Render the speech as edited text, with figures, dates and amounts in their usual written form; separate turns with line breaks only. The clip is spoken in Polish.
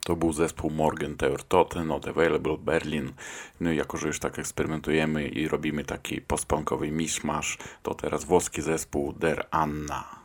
To był zespół Morgenthau Tote Not Available Berlin. No i jako, że już tak eksperymentujemy i robimy taki postpunkowy miszmasz, to teraz włoski zespół Der Anna.